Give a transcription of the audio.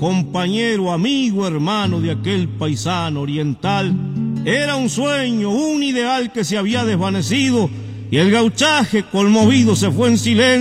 compañero, amigo, hermano de aquel paisano oriental. Era un sueño, un ideal que se había desvanecido, y el gauchaje conmovido se fue en silencio.